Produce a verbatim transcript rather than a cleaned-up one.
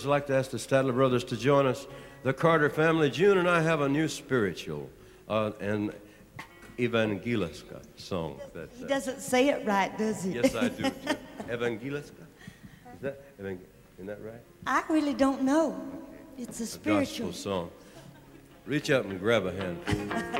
I'd like to ask the Stadler brothers to join us. The Carter family, June and I have a new spiritual, uh, an Evangeliska song. That, uh, He doesn't say it right, does he? Yes, I do. Too. Evangeliska? Is that, evang- isn't that right? I really don't know. It's a A spiritual gospel song. Reach out and grab a hand.